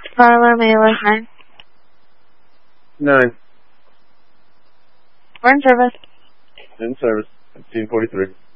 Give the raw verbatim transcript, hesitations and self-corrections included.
Fire alarm A L S nine. Nine. We're in service. In service. fifteen forty-three.